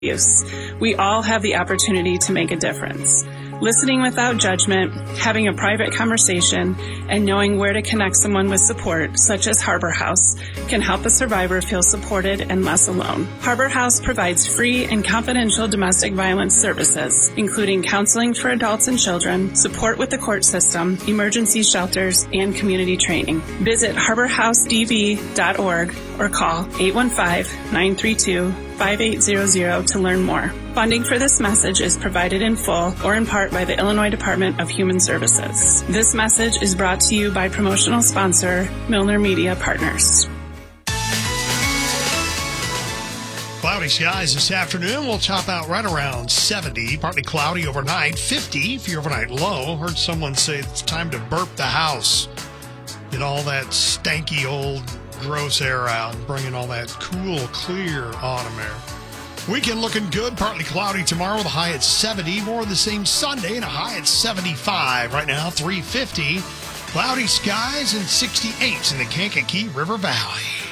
abuse. We all have the opportunity to make a difference. Listening without judgment, having a private conversation, and knowing where to connect someone with support, such as Harbor House, can help a survivor feel supported and less alone. Harbor House provides free and confidential domestic violence services, including counseling for adults and children, support with the court system, emergency shelters, and community training. Visit harborhousedv.org or call 815-932-5800 to learn more. Funding for this message is provided in full or in part by the Illinois Department of Human Services. This message is brought to you by promotional sponsor Milner Media Partners. Cloudy skies this afternoon. We'll top out right around 70. Partly cloudy overnight. 50 for your overnight low. Heard someone say it's time to burp the house. Get all that stanky old gross air out and bring in all that cool, clear autumn air. Weekend looking good. Partly cloudy tomorrow with a high at 70. More of the same Sunday and a high at 75. Right now, 350. Cloudy skies and 68 in the Kankakee River Valley.